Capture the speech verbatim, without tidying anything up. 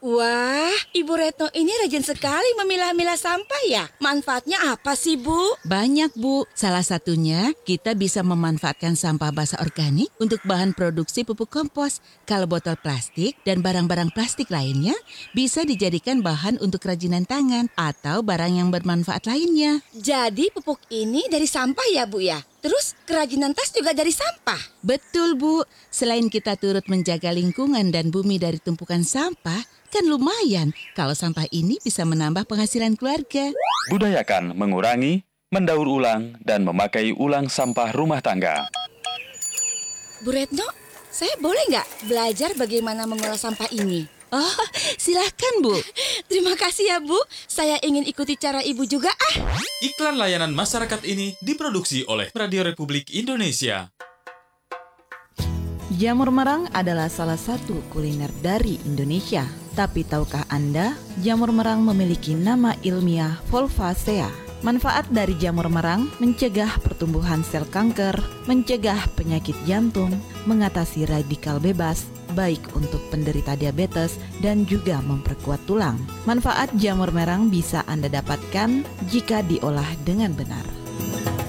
Wah, Ibu Retno ini rajin sekali memilah-milah sampah ya. Manfaatnya apa sih, Bu? Banyak, Bu. Salah satunya, kita bisa memanfaatkan sampah basah organik untuk bahan produksi pupuk kompos. Kalau botol plastik dan barang-barang plastik lainnya bisa dijadikan bahan untuk kerajinan tangan atau barang yang bermanfaat lainnya. Jadi pupuk ini dari sampah ya, Bu ya? Terus kerajinan tas juga dari sampah? Betul, Bu. Selain kita turut menjaga lingkungan dan bumi dari tumpukan sampah, kan lumayan kalau sampah ini bisa menambah penghasilan keluarga. Budayakan mengurangi, mendaur ulang, dan memakai ulang sampah rumah tangga. Bu Retno, saya boleh nggak belajar bagaimana mengolah sampah ini? Oh, silahkan, Bu. Terima kasih ya, Bu. Saya ingin ikuti cara Ibu juga ah. Iklan layanan masyarakat ini diproduksi oleh Radio Republik Indonesia. Jamur merang adalah salah satu kuliner dari Indonesia. Tapi tahukah Anda, jamur merang memiliki nama ilmiah Volvacea. Manfaat dari jamur merang mencegah pertumbuhan sel kanker, mencegah penyakit jantung, mengatasi radikal bebas, baik untuk penderita diabetes dan juga memperkuat tulang. Manfaat jamur merang bisa Anda dapatkan jika diolah dengan benar.